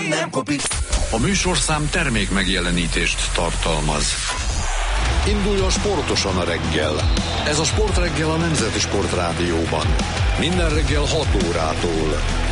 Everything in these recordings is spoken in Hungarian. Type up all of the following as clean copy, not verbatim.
nem kopik. A műsorszám termék megjelenítést tartalmaz. Induljon sportosan a reggel. Ez a Sportreggel a Nemzeti Sportrádióban. Minden reggel 6 órától.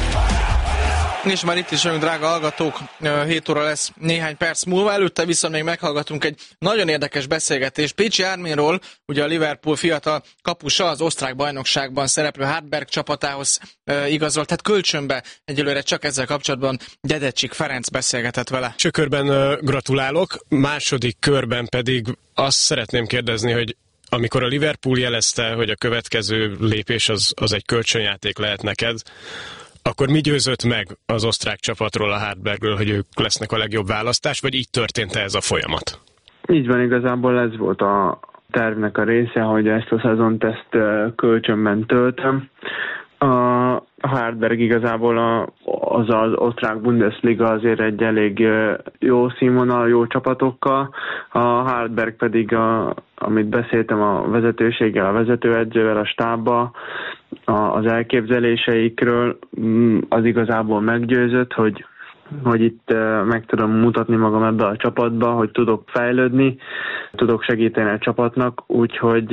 És már itt is vagyunk, drága hallgatók, 7 óra lesz néhány perc múlva. Előtte viszont még meghallgatunk egy nagyon érdekes beszélgetést Pécsi Árminról, ugye a Liverpool fiatal kapusa, az osztrák bajnokságban szereplő Hartberg csapatához igazolt, tehát kölcsönbe egyelőre csak ezzel kapcsolatban Dedecsik Ferenc beszélgetett vele. Első körben gratulálok, második körben pedig azt szeretném kérdezni, hogy amikor a Liverpool jelezte, hogy a következő lépés az egy kölcsönjáték lehet neked, akkor mi győzött meg az osztrák csapatról, a Hartbergről, hogy ők lesznek a legjobb választás, vagy így történt ez a folyamat? Így van, igazából ez volt a tervnek a része, hogy ezt a szezont kölcsönben töltöm. A Hartberg igazából az osztrák Bundesliga azért egy elég jó színvonal, jó csapatokkal. A Hartberg pedig, amit beszéltem a vezetőséggel, a vezetőedzővel, a stábba, az elképzeléseikről, az igazából meggyőzött, hogy itt meg tudom mutatni magam ebbe a csapatba, hogy tudok fejlődni, tudok segíteni a csapatnak, úgyhogy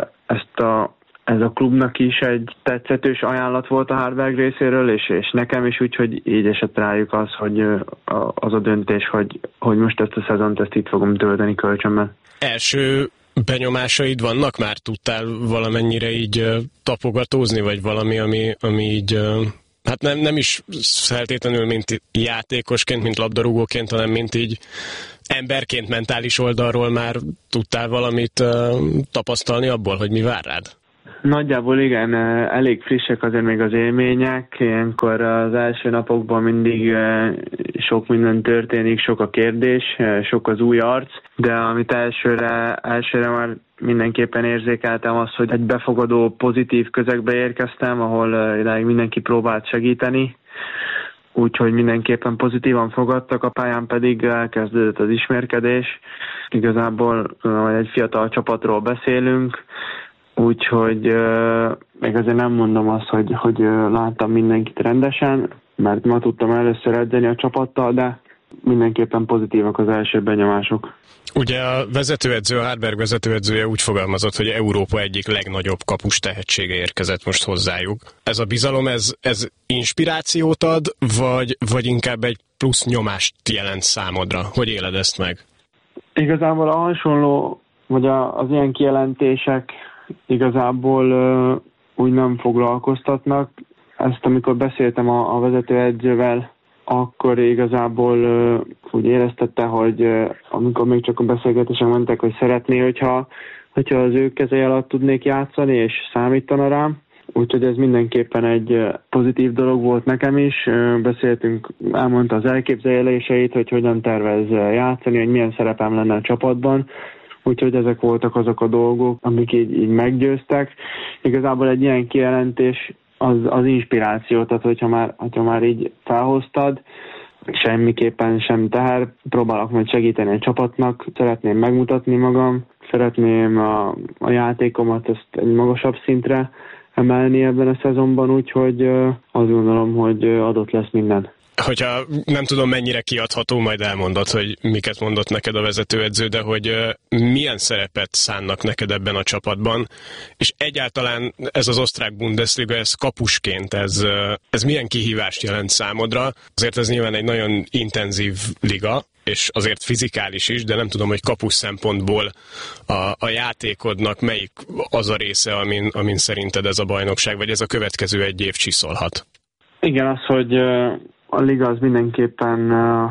ez a klubnak is egy tetszetős ajánlat volt a Hartberg részéről, és nekem is, úgyhogy így esett rájuk az, hogy az a döntés, hogy most ezt a szezont itt fogom tölteni kölcsönben. Első benyomásaid vannak? Már tudtál valamennyire így tapogatózni, vagy valami, ami így... Hát nem is feltétlenül, mint játékosként, mint labdarúgóként, hanem mint így emberként, mentális oldalról már tudtál valamit tapasztalni abból, hogy mi vár rád? Nagyjából igen, elég frissek azért még az élmények. Ilyenkor az első napokban mindig sok minden történik, sok a kérdés, sok az új arc, de amit elsőre már mindenképpen érzékeltem azt, hogy egy befogadó, pozitív közegbe érkeztem, ahol idáig mindenki próbált segíteni, úgyhogy mindenképpen pozitívan fogadtak, a pályán pedig elkezdődött az ismerkedés. Igazából egy fiatal csapatról beszélünk, úgyhogy még azért nem mondom azt, hogy láttam mindenkit rendesen, mert ma tudtam először edzeni a csapattal, de mindenképpen pozitívak az első benyomások. Ugye a vezetőedző, a Hartberg vezetőedzője úgy fogalmazott, hogy Európa egyik legnagyobb kapus tehetsége érkezett most hozzájuk. Ez a bizalom, ez inspirációt ad, vagy inkább egy plusz nyomást jelent számodra? Hogy éled ezt meg? Igazából a hasonló, vagy az ilyen kijelentések igazából úgy nem foglalkoztatnak. Ezt amikor beszéltem a vezetőedzővel, akkor igazából úgy éreztette, hogy amikor még csak a beszélgetésen mondták, hogy szeretné, hogyha az ő kezei alatt tudnék játszani, és számítana rám. Úgyhogy ez mindenképpen egy pozitív dolog volt nekem is. Beszéltünk, elmondta az elképzeléseit, hogy hogyan tervez játszani, hogy milyen szerepem lenne a csapatban. Úgyhogy ezek voltak azok a dolgok, amik így meggyőztek. Igazából egy ilyen kijelentés az inspiráció, tehát hogyha már így felhoztad, semmiképpen sem teher, próbálok majd segíteni a csapatnak, szeretném megmutatni magam, szeretném a játékomat ezt egy magasabb szintre emelni ebben a szezonban, úgyhogy azt gondolom, hogy adott lesz minden. Hogyha nem tudom mennyire kiadható, majd elmondod, hogy miket mondott neked a vezetőedző, de hogy milyen szerepet szánnak neked ebben a csapatban, és egyáltalán ez az osztrák Bundesliga, ez kapusként, ez milyen kihívást jelent számodra? Azért ez nyilván egy nagyon intenzív liga, és azért fizikális is, de nem tudom, hogy kapus szempontból a játékodnak melyik az a része, amin szerinted ez a bajnokság, vagy ez a következő egy év csiszolhat? Igen, az, hogy a liga az mindenképpen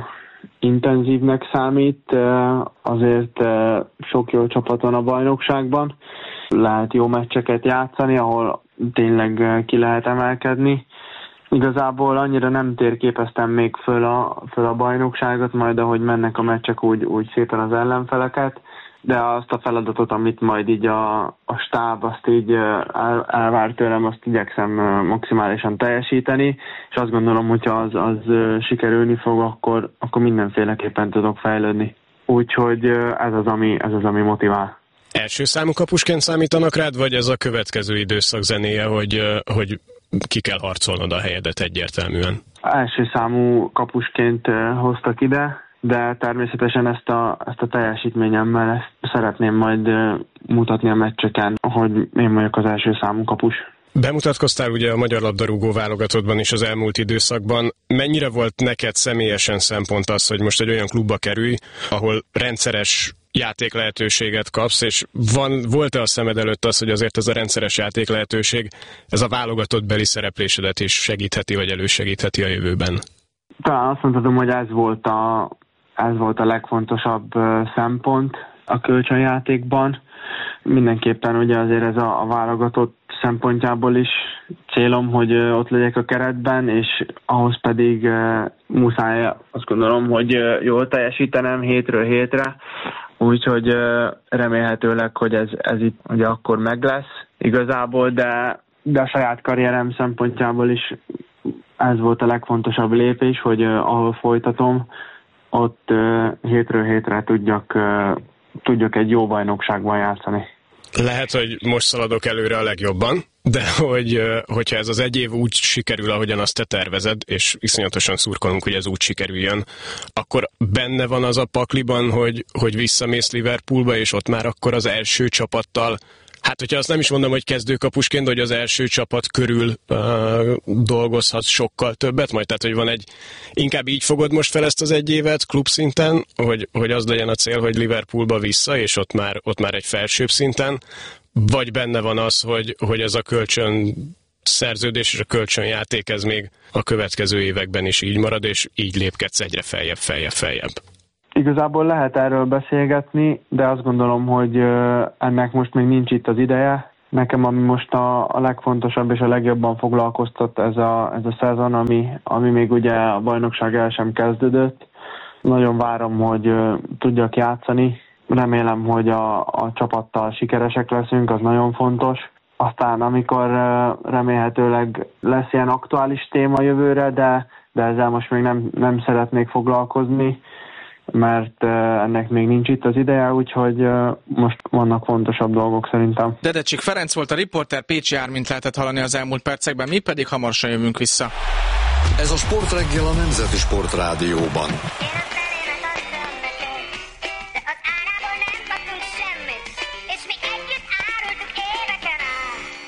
intenzívnek számít, azért sok jó csapat van a bajnokságban. Lehet jó meccseket játszani, ahol tényleg ki lehet emelkedni. Igazából annyira nem térképeztem még föl a bajnokságot, majd ahogy mennek a meccsek úgy szépen az ellenfeleket, de azt a feladatot, amit majd így a stáb azt így elvár tőlem, azt igyekszem maximálisan teljesíteni, és azt gondolom, hogyha az sikerülni fog, akkor mindenféleképpen tudok fejlődni. Úgyhogy ez az, ami motivál. Első számú kapusként számítanak rád, vagy ez a következő időszak zenéje, hogy ki kell harcolnod a helyedet egyértelműen? első számú kapusként hoztak ide, de természetesen ezt a teljesítményemmel ezt szeretném majd mutatni a meccseken, hogy én vagyok az első számú kapus. Bemutatkoztál ugye a magyar labdarúgó válogatottban is az elmúlt időszakban. Mennyire volt neked személyesen szempont az, hogy most egy olyan klubba kerülj, ahol rendszeres játék lehetőséget kapsz, és volt-e a szemed előtt az, hogy azért ez a rendszeres játék lehetőség, ez a válogatott beli szereplésedet is segítheti, vagy elősegítheti a jövőben? Talán azt mondhatom, hogy ez volt a legfontosabb szempont a kölcsönjátékban. Mindenképpen ugye azért ez a válogatott szempontjából is célom, hogy ott legyek a keretben, és ahhoz pedig muszáj azt gondolom, hogy jól teljesítenem hétről hétre, úgyhogy remélhetőleg, hogy ez itt ugye akkor meg lesz igazából, de a saját karrierem szempontjából is ez volt a legfontosabb lépés, hogy ahol folytatom, ott hétről hétre tudjak egy jó bajnokságban játszani. Lehet, hogy most szaladok előre a legjobban, de hogyha ez az egy év úgy sikerül, ahogyan azt te tervezed, és iszonyatosan szurkolunk, hogy ez úgy sikerüljön, akkor benne van az a pakliban, hogy visszamész Liverpoolba, és ott már akkor az első csapattal, hát hogyha azt nem is mondom, hogy kezdőkapusként, hogy az első csapat körül dolgozhatsz sokkal többet, majd tehát, hogy van inkább így fogod most fel ezt az egy évet klubszinten, hogy az legyen a cél, hogy Liverpoolba vissza, és ott már egy felsőbb szinten, vagy benne van az, hogy ez a kölcsön szerződés és a kölcsönjáték ez még a következő években is így marad, és így lépkedsz egyre feljebb. Igazából lehet erről beszélgetni, de azt gondolom, hogy ennek most még nincs itt az ideje. Nekem ami most a legfontosabb és a legjobban foglalkoztat ez a szezon, ami még ugye a bajnokság el sem kezdődött. Nagyon várom, hogy tudjak játszani. Remélem, hogy a csapattal sikeresek leszünk, az nagyon fontos. Aztán amikor remélhetőleg lesz ilyen aktuális téma jövőre, de ezzel most még nem szeretnék foglalkozni, mert ennek még nincs itt az ideje, úgyhogy most vannak fontosabb dolgok szerintem. Dedecsik Ferenc volt a riporter, Pécsi Ármint lehetett hallani az elmúlt percekben, mi pedig hamarosan jövünk vissza. Ez a Sportreggel a Nemzeti Sportrádióban.